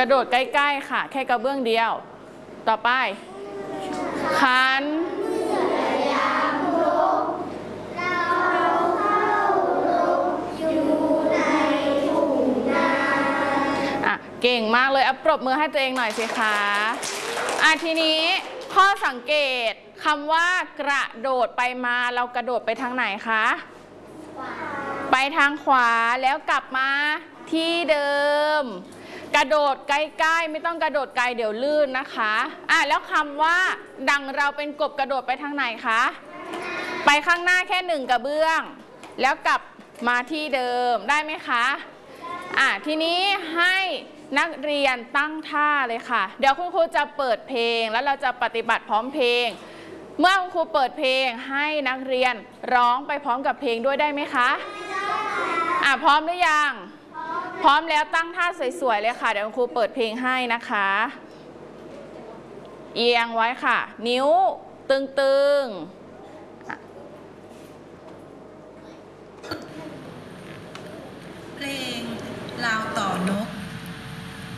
ระโดดใกล้ๆค่ะแค่กระเบื้องเดียวต่อไปขันเก่งมากเลยปรบมือให้ตัวเองหน่อยสิคะทีนี้ข้อสังเกตคำว่ากระโดดไปมาเรากระโดดไปทางไหนคะไปทางขวาแล้วกลับมาที่เดิมกระโดดใกล้ๆไม่ต้องกระโดดไกลเดี๋ยวลื่นนะคะแล้วคำว่าดังเราเป็นกบกระโดดไปทางไหนคะไปข้างหน้าแค่1กระเบื้องแล้วกลับมาที่เดิมได้ไหมคะทีนี้ให้นักเรียนตั้งท่าเลยค่ะเดี๋ยวคุณครูจะเปิดเพลงแล้วเราจะปฏิบัติพร้อมเพลงเมื่อคุณครูเปิดเพลงให้นักเรียนร้องไปพร้อมกับเพลงด้วยได้ไหมคะพร้อมหรือยังพร้อมแล้วตั้งท่าสวยๆเลยค่ะเดี๋ยวคุณครูเปิดเพลงให้นะคะเอียงไว้ค่ะนิ้วตึงๆ